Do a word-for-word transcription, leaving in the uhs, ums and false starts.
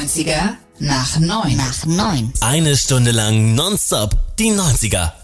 neunziger nach neun. Nach neun. Eine Stunde lang nonstop die neunziger